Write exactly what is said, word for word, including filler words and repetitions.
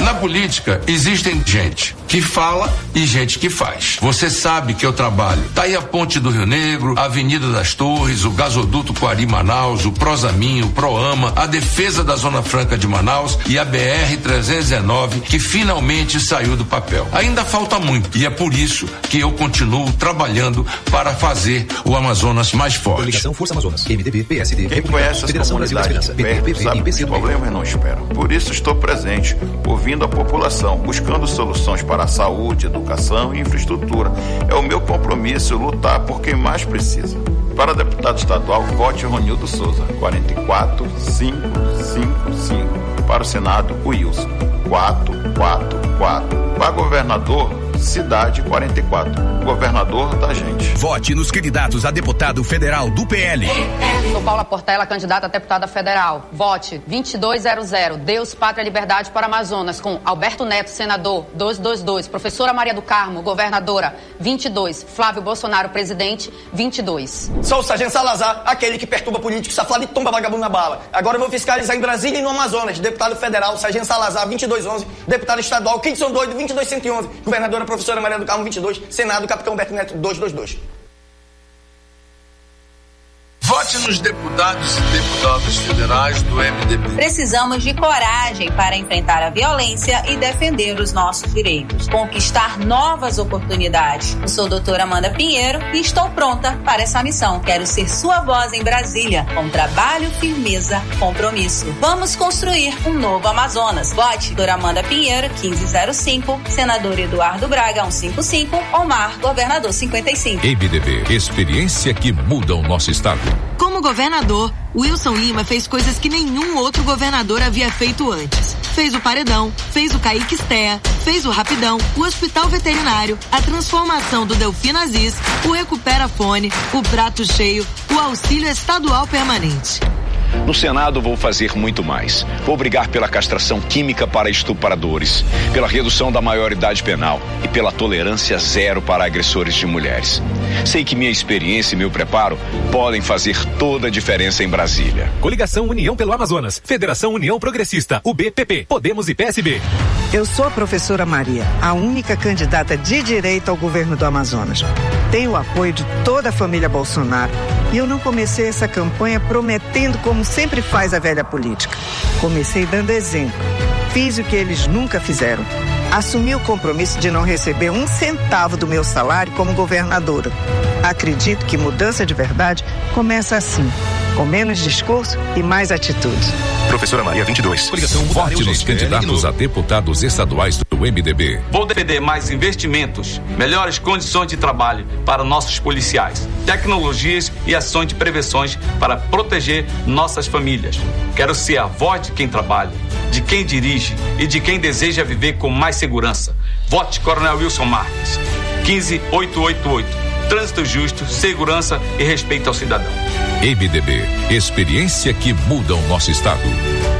Na política, existem gente que fala e gente que faz. Você sabe que eu trabalho. Tá aí a Ponte do Rio Negro, a Avenida das Torres, o gasoduto Coari-Manaus, o Prosaminho, o Proama, a defesa da Zona Franca de Manaus e a B R trezentos e dezenove, que finalmente saiu do papel. Ainda falta muito e é por isso que eu continuo trabalhando para fazer o Amazonas mais forte. Coligação Força Amazonas, M D B, P S D, Quem conhece as comunidades perto sabe que os problemas não esperam. Por isso estou presente, ouvindo a população, buscando soluções para a saúde, educação e infraestrutura. É o meu compromisso lutar por quem mais precisa. Para deputado estadual, vote Ronildo Souza, quarenta e quatro, quinhentos e cinquenta e cinco. Para o Senado, o Wilson, quatrocentos e quarenta e quatro. Para governador, Cidade quarenta e quatro. Governador da gente. Vote nos candidatos a deputado federal do P L. Sou Paula Portela, candidata a deputada federal. Vote vinte e dois zero zero. Deus, Pátria e Liberdade para Amazonas, com Alberto Neto, senador, duzentos e vinte e dois. Professora Maria do Carmo, governadora, vinte e dois. Flávio Bolsonaro, presidente, vinte e dois. Sou o Sargento Salazar, aquele que perturba político, safado e tomba vagabundo na bala. Agora eu vou fiscalizar em Brasília e no Amazonas. Deputado federal, Sargento Salazar, vinte e dois onze. Deputado estadual, Kidson Doido, vinte e dois cento e onze. Governadora Professora Maria do Carmo, vinte e dois. Senado, Capitão Alberto Neto, duzentos e vinte e dois. Vote nos deputados e deputadas federais do M D B. Precisamos de coragem para enfrentar a violência e defender os nossos direitos. Conquistar novas oportunidades. Eu sou a doutora Amanda Pinheiro e estou pronta para essa missão. Quero ser sua voz em Brasília, com trabalho, firmeza, compromisso. Vamos construir um novo Amazonas. Vote doutora Amanda Pinheiro, quinze zero cinco. Senador Eduardo Braga, cento e cinquenta e cinco. Omar, governador, cinquenta e cinco. M D B, experiência que muda o nosso estado. Como governador, Wilson Lima fez coisas que nenhum outro governador havia feito antes. Fez o paredão, fez o Kaique Stea, fez o Rapidão, o Hospital Veterinário, a transformação do Delfim Aziz, o Recupera Fone, o Prato Cheio, o Auxílio Estadual Permanente. No Senado vou fazer muito mais. Vou brigar pela castração química para estupradores, pela redução da maioridade penal e pela tolerância zero para agressores de mulheres. Sei que minha experiência e meu preparo podem fazer toda a diferença em Brasília. Coligação União pelo Amazonas, Federação União Progressista, U B P P, Podemos e P S B. Eu sou a professora Maria, a única candidata de direita ao governo do Amazonas. Tenho o apoio de toda a família Bolsonaro e eu não comecei essa campanha prometendo como sempre faz a velha política. Comecei dando exemplo. Fiz o que eles nunca fizeram. Assumi o compromisso de não receber um centavo do meu salário como governadora. Acredito que mudança de verdade começa assim, com menos discurso e mais atitude. Professora Maria, vinte e dois. Vote nos candidatos a deputados estaduais do M D B. Vou defender mais investimentos, melhores condições de trabalho para nossos policiais, tecnologias e ações de prevenções para proteger nossas famílias. Quero ser a voz de quem trabalha, de quem dirige e de quem deseja viver com mais segurança. Vote Coronel Wilson Marques. quinze mil oitocentos e oitenta e oito. Trânsito justo, segurança e respeito ao cidadão. M D B, experiência que muda o nosso estado.